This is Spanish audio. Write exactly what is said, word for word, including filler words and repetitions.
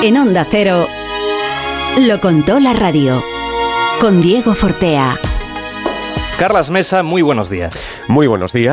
En Onda Cero, lo contó la radio, con Diego Fortea. Carlas Mesa, muy buenos días. Muy buenos días.